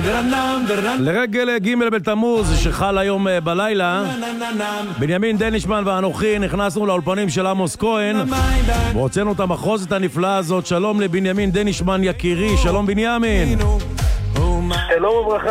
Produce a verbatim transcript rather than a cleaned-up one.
לרגל ג' בתמוז שחל היום בלילה, בנימין דנישמן ואנוכי נכנסנו לאולפנים של עמוס כהן והוצאנו את המחרוזת הנפלאה הזאת. שלום לבנימין דנישמן יקירי, שלום בנימין. שלום וברכה